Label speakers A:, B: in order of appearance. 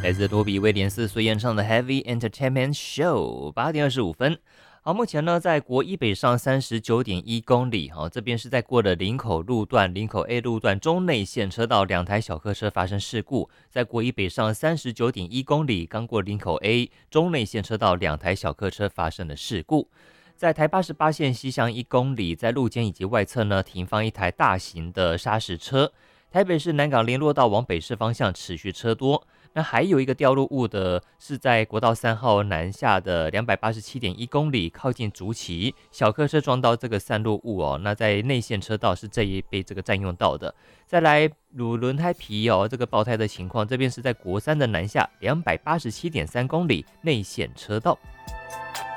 A: 来自罗比威廉斯所演唱的 Heavy Entertainment Show， 8点25分。好，目前呢，在国一北上39.1公里，这边是在过了林口路段、林口 A 路段中内线车道2台小客车发生事故，在国一北上39.1公里，刚过林口 A 中内线车道2台小客车发生了事故。在台88线西向1公里，在路肩以及外侧呢，停放一台大型的砂石车。台北市南港联络道往北市方向持续车多。那还有一个掉落物的是在国道3号南下的287.1公里，靠近竹崎，小客车撞到这个散落物哦。那在内线车道是这一被这个占用到的。再来轮胎皮哦，这个爆胎的情况，这边是在国3的南下287.3公里内线车道。